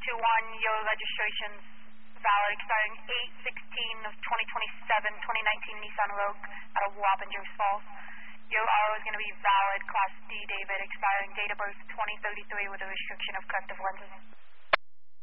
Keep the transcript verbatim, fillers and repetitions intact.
two one, your registration's valid, expiring eight sixteen of twenty twenty-seven, twenty nineteen Nissan Rogue out of Wappingers Falls. Your R O is going to be valid, Class D, David, expiring date of birth twenty thirty-three with a restriction of corrective lenses.